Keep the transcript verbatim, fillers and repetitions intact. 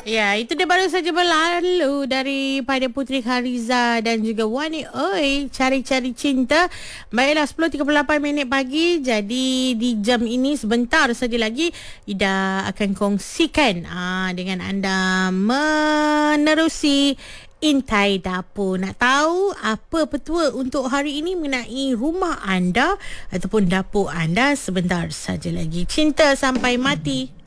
Ya, itu dia baru saja berlalu daripada Putri Khariza dan juga Wani Oi, Cari-Cari Cinta. Baiklah, sepuluh tiga puluh lapan minit pagi. Jadi di jam ini sebentar saja lagi Ida akan kongsikan aa, dengan anda menerusi Intai Dapur. Nak tahu apa petua untuk hari ini mengenai rumah anda ataupun dapur anda? Sebentar saja lagi. Cinta Sampai Mati.